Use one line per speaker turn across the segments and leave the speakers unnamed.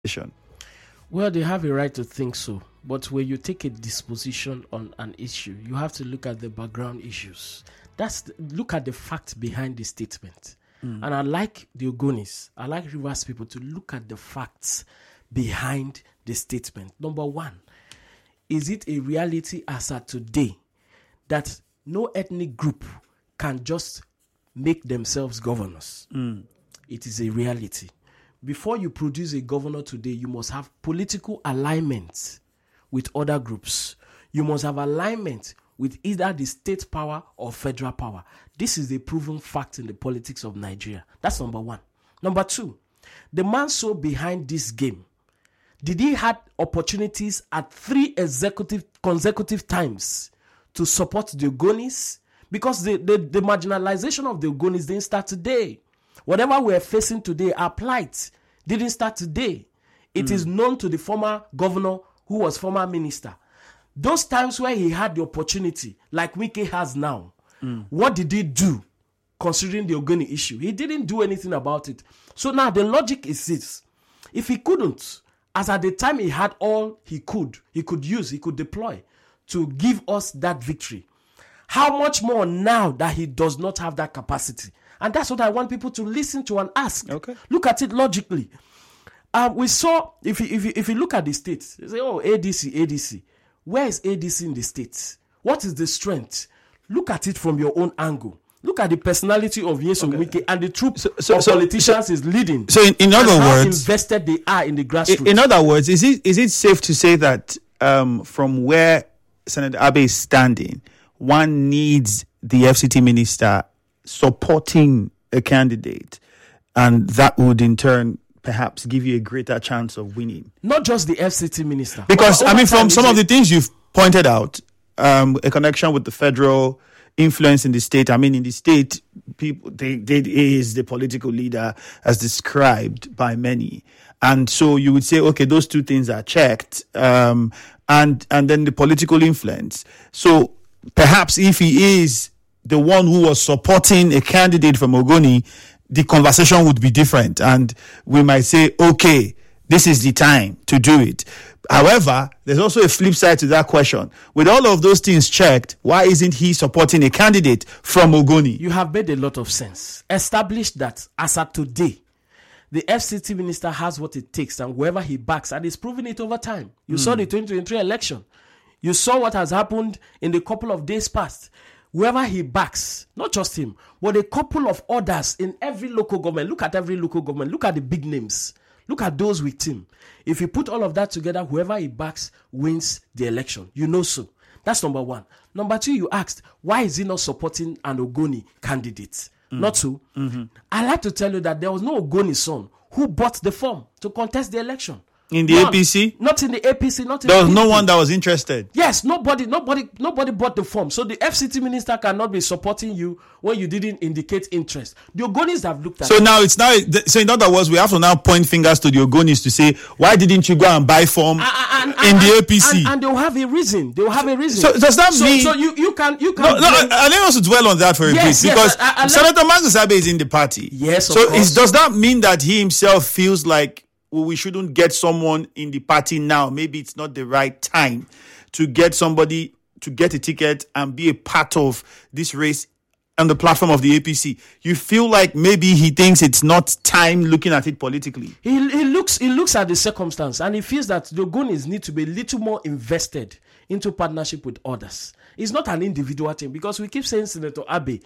Well, they have a right to think so. But when you take a disposition on an issue, you have to look at the background issues. Look at the fact behind the statement. And I like the Ogonis, I like Rivers people to look at the facts behind the statement. Number one, is it a reality as at today that no ethnic group can just make themselves governors? It is a reality. Before you produce a governor today, you must have political alignment with other groups. You must have alignment with either the state power or federal power. This is a proven fact in the politics of Nigeria. That's number one. Number two, the man so behind this game, did he have opportunities at 3 consecutive times to support the Ogonis? Because the marginalization of the Ogonis didn't start today. Whatever we're facing today, our plight didn't start today. It is known to the former governor who was former minister. Those times where he had the opportunity, like Wike has now, what did he do considering the Ogoni issue? He didn't do anything about it. So now the logic is this. If he couldn't, as at the time he had all he could deploy to give us that victory, how much more now that he does not have that capacity? And that's what I want people to listen to and ask.
Okay.
Look at it logically. We saw, if you look at the states, you say, oh, ADC. Where is ADC in the states? What is the strength? Look at it from your own angle. Look at the personality of Nyesom Wike and the troop of politicians is leading.
So in other
how
words,
invested they are in the grassroots.
In other words, is it safe to say that from where Senator Abbey is standing, one needs the FCT minister supporting a candidate, and that would in turn perhaps give you a greater chance of winning?
Not just the FCT minister.
Because, from some of the things you've pointed out, a connection with the federal influence in the state. In the state, people, they is the political leader as described by many. And so you would say, okay, those two things are checked. And then the political influence. So perhaps if he is the one who was supporting a candidate from Ogoni, the conversation would be different. And we might say, okay, this is the time to do it. However, there's also a flip side to that question. With all of those things checked, why isn't he supporting a candidate from Ogoni?
You have made a lot of sense. Establish that as of today, the FCT minister has what it takes, and whoever he backs, and he's proven it over time. You saw the 2023 election. You saw what has happened in the couple of days past. Whoever he backs, not just him, but a couple of others in every local government. Look at every local government. Look at the big names. Look at those with him. If you put all of that together, whoever he backs wins the election. You know so. That's number one. Number two, you asked, why is he not supporting an Ogoni candidate? Not so. I like to tell you that there was no Ogoni son who bought the form to contest the election.
In the APC?
Not in the APC.
There was no one that was interested.
Yes, nobody bought the form. So the FCT minister cannot be supporting you when you didn't indicate interest. The Ogonis have looked at it.
So in other words, we have to now point fingers to the Ogonis to say, why didn't you go and buy form in the APC?
And they'll have a reason.
So does that mean?
So you can.
No. I let us dwell on that for a bit, because Senator Magnus Abbey is in the party.
Yes.
So does that mean that he himself feels like, well, we shouldn't get someone in the party now? Maybe it's not the right time to get somebody to get a ticket and be a part of this race on the platform of the APC. You feel like maybe he thinks it's not time, looking at it politically.
He looks at the circumstance, and he feels that the Ogonis need to be a little more invested into partnership with others. It's not an individual thing, because we keep saying Senator Abbey.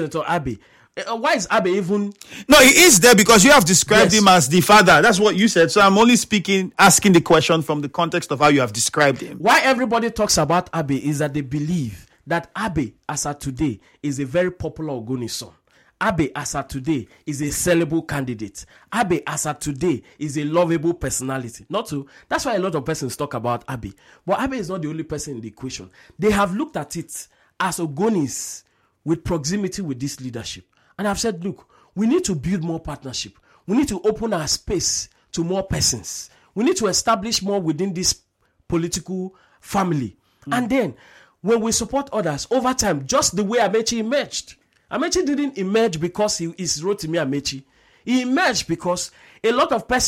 Why is Abbey even?
No, he is there because you have described him as the father. That's what you said. So I'm only asking the question from the context of how you have described him.
Why everybody talks about Abbey is that they believe that Abbey, as of today, is a very popular Ogoni son. Abbey, as of today, is a sellable candidate. Abbey, as of today, is a lovable personality. Not so. That's why a lot of persons talk about Abbey. But Abbey is not the only person in the equation. They have looked at it as Ogonis with proximity with this leadership. And I've said, look, we need to build more partnership. We need to open our space to more persons. We need to establish more within this political family. And then, when we support others, over time, just the way Amaechi emerged. Amaechi didn't emerge because he is Rotimi Amaechi. He emerged because a lot of persons